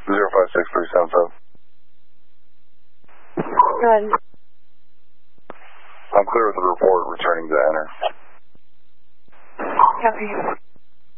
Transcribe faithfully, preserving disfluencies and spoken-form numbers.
zero five six three seven seven. Good. I'm clear with the report, returning to enter. Copy.